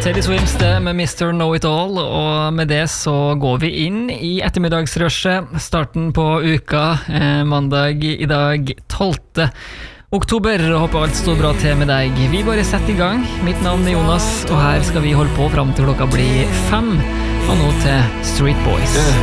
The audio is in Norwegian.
Teddy Swims det med Mr. Know-It-All, og med det så går vi inn i ettermiddagsrushet, starten på uka, mandag i dag 12. oktober, og håper alt står bra til med deg. Vi bare setter i gang. Mitt navn er Jonas, og her skal vi holde på frem til klokka blir 5, og nå til Street Boys.